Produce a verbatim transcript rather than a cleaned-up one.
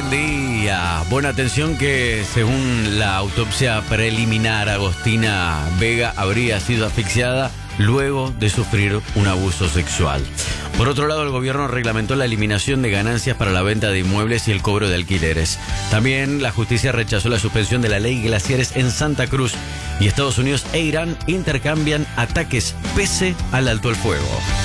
buen día. Buena atención que según la autopsia preliminar, Agostina Vega habría sido asfixiada luego de sufrir un abuso sexual. Por otro lado, el gobierno reglamentó la eliminación de ganancias para la venta de inmuebles y el cobro de alquileres. También la justicia rechazó la suspensión de la ley glaciares en Santa Cruz y Estados Unidos e Irán intercambian ataques pese al alto el fuego.